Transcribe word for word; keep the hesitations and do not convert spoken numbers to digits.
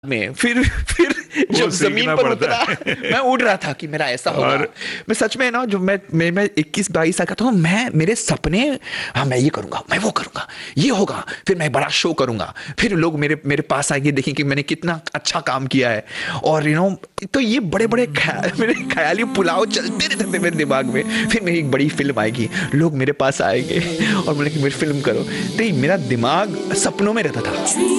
में फिर फिर जब जमीन पर उतरा मैं उड़ रहा था कि मेरा ऐसा होगा। और मैं सच में ना, जो मैं मैं मैं इक्कीस बाईस साल का था, मैं मेरे सपने, हाँ मैं ये करूंगा, मैं वो करूंगा, ये होगा, फिर मैं बड़ा शो करूंगा, फिर लोग मेरे मेरे पास आएंगे, देखेंगे कि मैंने कितना अच्छा काम किया है। और यू नो, तो ये बड़े बड़े ख्याल, मेरे ख्याली पुलाव चलते रहते थे मेरे दिमाग में। फिर मेरी एक बड़ी फिल्म आएगी, लोग मेरे पास आएंगे और बोलेंगे मेरी फिल्म करो। तो ये मेरा दिमाग सपनों में रहता था।